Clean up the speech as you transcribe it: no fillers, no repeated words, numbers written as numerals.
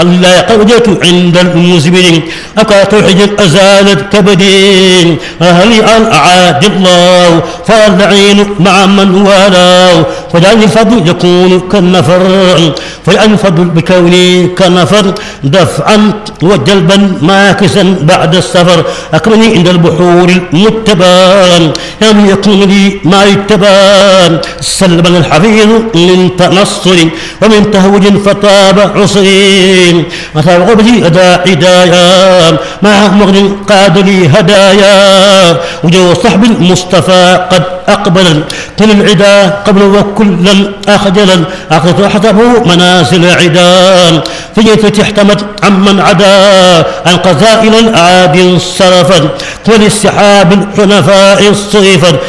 ألا قودت عند المزبرين أكات حجر أزالت كبدين هل أعاد الله فالعين مع من والاه فلأن الفضل يكون كالنفر فلأن الفضل بكوني كالنفر دفعا وجلبا ماكسا بعد السفر أكرمني عند البحور المتبان يا من يكون لي ما يتبان سلبا الحفيظ من تنصر ومن تهوج فطاب عصرين مثاب غبتي أدى عدايا مع مغن قاد لي هدايا وجو صحب المصطفى قد أقبلا كل العدا قبل وكلا أخجلا أخذت حسبه منازل عدان فجيت احتمت عمن عدا عن قذائل الأعادي صرفا وللسحاب الحنفاء الصيفا